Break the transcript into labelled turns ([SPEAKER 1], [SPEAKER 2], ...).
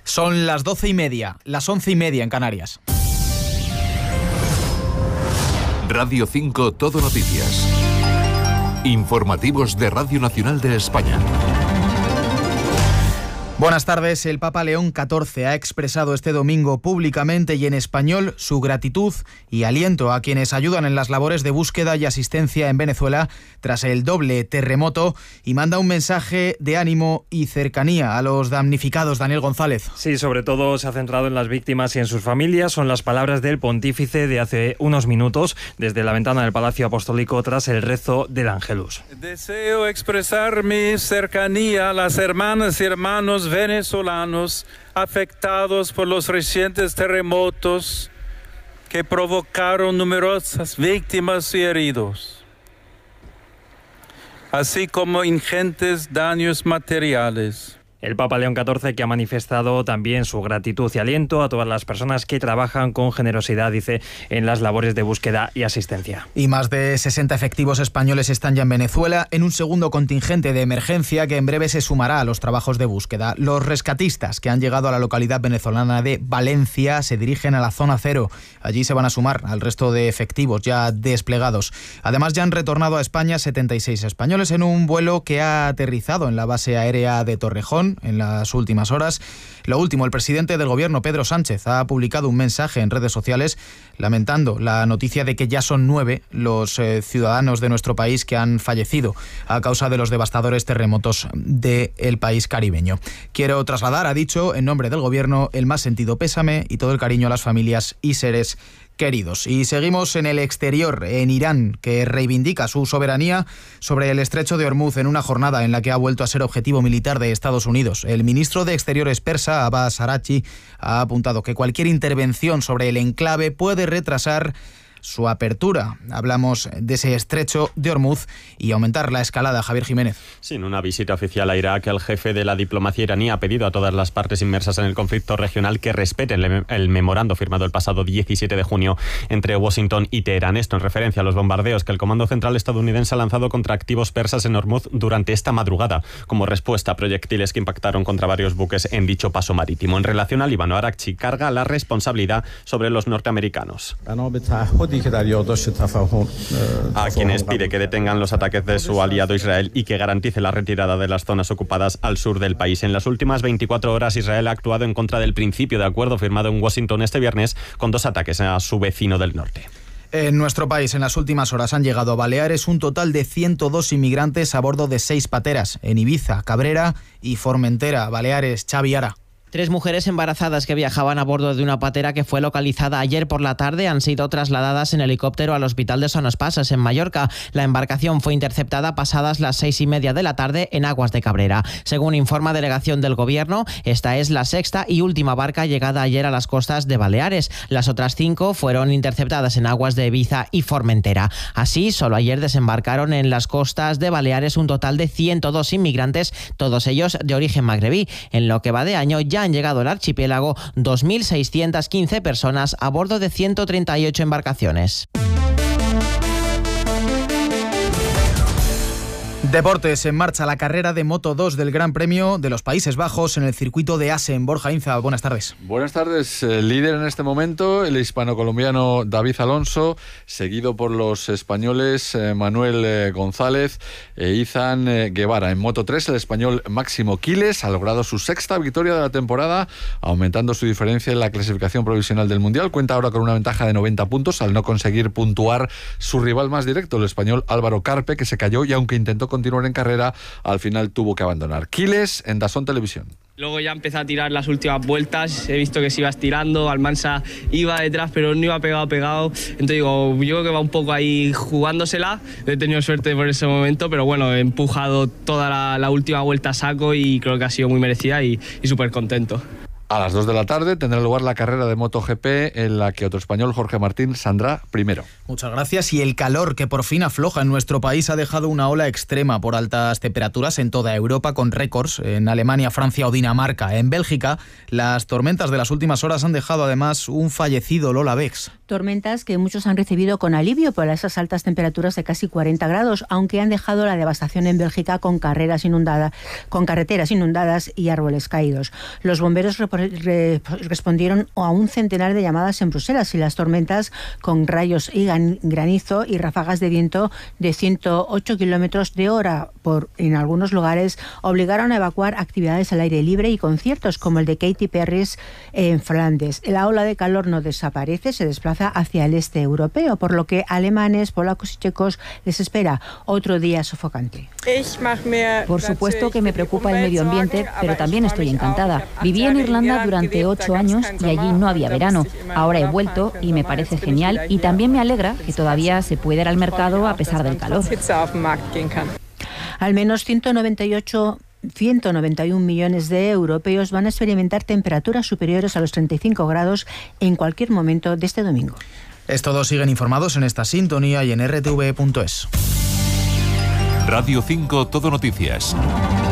[SPEAKER 1] Son las 12:30, las 11:30 en Canarias.
[SPEAKER 2] Radio 5 Todo Noticias. Informativos de Radio Nacional de España.
[SPEAKER 1] Buenas tardes. El Papa León XIV ha expresado este domingo públicamente y en español su gratitud y aliento a quienes ayudan en las labores de búsqueda y asistencia en Venezuela tras el doble terremoto y manda un mensaje de ánimo y cercanía a los damnificados. Daniel González.
[SPEAKER 3] Sí, sobre todo se ha centrado en las víctimas y en sus familias. Son las palabras del pontífice de hace unos minutos desde la ventana del Palacio Apostólico tras el rezo del Ángelus.
[SPEAKER 4] Deseo expresar mi cercanía a las hermanas y hermanos venezolanos afectados por los recientes terremotos que provocaron numerosas víctimas y heridos, así como ingentes daños materiales.
[SPEAKER 3] El Papa León XIV, que ha manifestado también su gratitud y aliento a todas las personas que trabajan con generosidad, dice, en las labores de búsqueda y asistencia.
[SPEAKER 1] Y más de 60 efectivos españoles están ya en Venezuela en un segundo contingente de emergencia que en breve se sumará a los trabajos de búsqueda. Los rescatistas que han llegado a la localidad venezolana de Valencia se dirigen a la zona cero. Allí se van a sumar al resto de efectivos ya desplegados. Además, ya han retornado a España 76 españoles en un vuelo que ha aterrizado en la base aérea de Torrejón en las últimas horas. Lo último, el presidente del gobierno, Pedro Sánchez, ha publicado un mensaje en redes sociales lamentando la noticia de que ya son 9 los ciudadanos de nuestro país que han fallecido a causa de los devastadores terremotos del país caribeño. Quiero trasladar, ha dicho, en nombre del gobierno, el más sentido pésame y todo el cariño a las familias y seres queridos. Y seguimos en el exterior, en Irán, que reivindica su soberanía sobre el estrecho de Hormuz en una jornada en la que ha vuelto a ser objetivo militar de Estados Unidos. El ministro de Exteriores persa, Abbas Araghchi, ha apuntado que cualquier intervención sobre el enclave puede retrasar su apertura. Hablamos de ese estrecho de Hormuz y aumentar la escalada. Javier Jiménez.
[SPEAKER 5] Sin una visita oficial a Irak, el jefe de la diplomacia iraní ha pedido a todas las partes inmersas en el conflicto regional que respeten el memorando firmado el pasado 17 de junio entre Washington y Teherán. Esto en referencia a los bombardeos que el Comando Central estadounidense ha lanzado contra activos persas en Hormuz durante esta madrugada, como respuesta a proyectiles que impactaron contra varios buques en dicho paso marítimo. En relación al Líbano, Araghchi carga la responsabilidad sobre los norteamericanos, a quienes pide que detengan los ataques de su aliado Israel y que garantice la retirada de las zonas ocupadas al sur del país. En las últimas 24 horas, Israel ha actuado en contra del principio de acuerdo firmado en Washington este viernes con 2 ataques a su vecino del norte.
[SPEAKER 1] En nuestro país, en las últimas horas han llegado a Baleares un total de 102 inmigrantes a bordo de 6 pateras en Ibiza, Cabrera y Formentera. Baleares, Xavi Ara.
[SPEAKER 6] 3 mujeres embarazadas que viajaban a bordo de una patera que fue localizada ayer por la tarde han sido trasladadas en helicóptero al hospital de Son Espases, en Mallorca. La embarcación fue interceptada pasadas las 6:30 de la tarde en aguas de Cabrera. Según informa delegación del Gobierno, esta es la 6ª y última barca llegada ayer a las costas de Baleares. Las otras 5 fueron interceptadas en aguas de Ibiza y Formentera. Así, solo ayer desembarcaron en las costas de Baleares un total de 102 inmigrantes, todos ellos de origen magrebí. En lo que va de año ya han llegado al archipiélago 2.615 personas a bordo de 138 embarcaciones.
[SPEAKER 1] Deportes, en marcha la carrera de Moto 2 del Gran Premio de los Países Bajos en el circuito de Assen. Borja Inza, buenas tardes.
[SPEAKER 7] Buenas tardes. Líder en este momento, el hispano-colombiano David Alonso, seguido por los españoles Manuel González e Izan Guevara. En Moto 3, el español Máximo Quiles ha logrado su 6ª victoria de la temporada, aumentando su diferencia en la clasificación provisional del Mundial. Cuenta ahora con una ventaja de 90 puntos al no conseguir puntuar su rival más directo, el español Álvaro Carpe, que se cayó y aunque intentó continuar en carrera, al final tuvo que abandonar. Quiles en DAZN Televisión.
[SPEAKER 8] Luego ya empecé a tirar las últimas vueltas, he visto que se iba estirando, Almansa iba detrás pero no iba pegado, entonces digo, yo creo que va un poco ahí jugándosela, he tenido suerte por ese momento, pero bueno, he empujado toda la última vuelta a saco y creo que ha sido muy merecida y súper contento.
[SPEAKER 7] A las 2 de la tarde tendrá lugar la carrera de MotoGP en la que otro español, Jorge Martín, saldrá primero.
[SPEAKER 1] Muchas gracias. Y el calor que por fin afloja en nuestro país ha dejado una ola extrema por altas temperaturas en toda Europa con récords en Alemania, Francia o Dinamarca. En Bélgica, las tormentas de las últimas horas han dejado además un fallecido, Lola Bex.
[SPEAKER 9] Tormentas que muchos han recibido con alivio por esas altas temperaturas de casi 40 grados, aunque han dejado la devastación en Bélgica con carreteras inundadas y árboles caídos. Los bomberos reportaron respondieron a un centenar de llamadas en Bruselas, y las tormentas con rayos y granizo y ráfagas de viento de 108 kilómetros de hora en algunos lugares obligaron a evacuar actividades al aire libre y conciertos como el de Katy Perry en Flandes. La ola de calor no desaparece, se desplaza hacia el este europeo, por lo que alemanes, polacos y checos les espera otro día sofocante.
[SPEAKER 10] Por supuesto que me preocupa el medio ambiente, pero también estoy encantada. Viví en Irlanda durante 8 años y allí no había verano. Ahora he vuelto y me parece genial, y también me alegra que todavía se pueda ir al mercado a pesar del calor.
[SPEAKER 9] Al menos 191 millones de europeos van a experimentar temperaturas superiores a los 35 grados en cualquier momento de este domingo.
[SPEAKER 1] Todos siguen informados en esta sintonía y en rtv.es.
[SPEAKER 2] Radio 5 Todo Noticias.